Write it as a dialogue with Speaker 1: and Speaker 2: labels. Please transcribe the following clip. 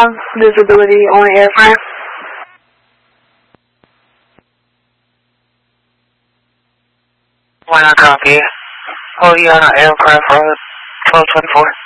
Speaker 1: have visibility on airframe.
Speaker 2: Why not copy? Oh, you on aircraft for 1224.